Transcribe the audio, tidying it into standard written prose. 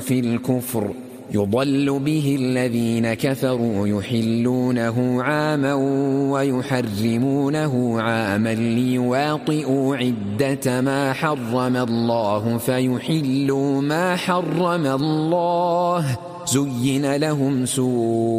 في الكفر يضل به الذين كفروا يحلونه عاما ويحرمونه عاما ليواطئوا عدة ما حرم الله فيحلوا ما حرم الله زين لهم سوء